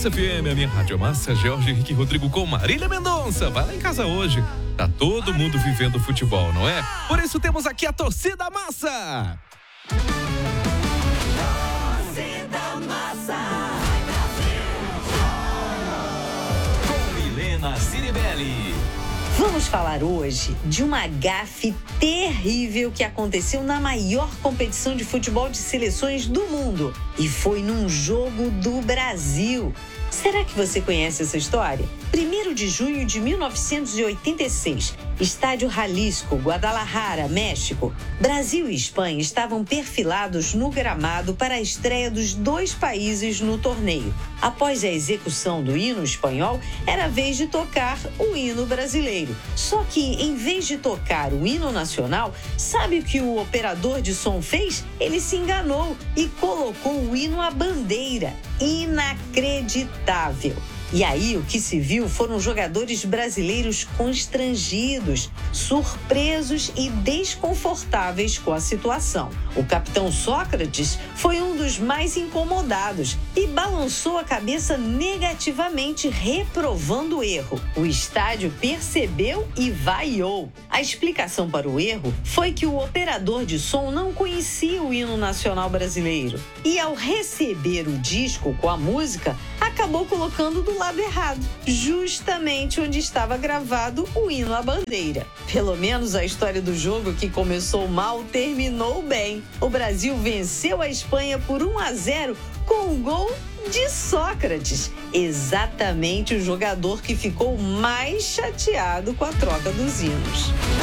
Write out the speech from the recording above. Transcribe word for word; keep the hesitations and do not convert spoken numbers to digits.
Massa F M, a minha rádio Massa, Jorge Henrique Rodrigo com Marília Mendonça. Vai lá em casa hoje. Tá todo mundo vivendo futebol, não é? Por isso temos aqui a Torcida Massa. Torcida Massa. Com Milena Ciribelli. Vamos falar hoje de uma gafe terrível que aconteceu na maior competição de futebol de seleções do mundo. E foi num jogo do Brasil. Será que você conhece essa história? primeiro de junho de mil novecentos e oitenta e seis, Estádio Jalisco, Guadalajara, México. Brasil e Espanha estavam perfilados no gramado para a estreia dos dois países no torneio. Após a execução do hino espanhol, era a vez de tocar o hino brasileiro. Só que, em vez de tocar o hino nacional, sabe o que o operador de som fez? Ele se enganou e colocou o hino à bandeira. Inacreditável! E aí, o que se viu foram jogadores brasileiros constrangidos, surpresos e desconfortáveis com a situação. O capitão Sócrates foi um dos mais incomodados e balançou a cabeça negativamente, reprovando o erro. O estádio percebeu e vaiou. A explicação para o erro foi que o operador de som não conhecia o hino nacional brasileiro e, ao receber o disco com a música, acabou colocando do lado errado, justamente onde estava gravado o hino à bandeira. Pelo menos a história do jogo, que começou mal, terminou bem. O Brasil venceu a Espanha por um a zero com um gol de Sócrates, exatamente o jogador que ficou mais chateado com a troca dos hinos.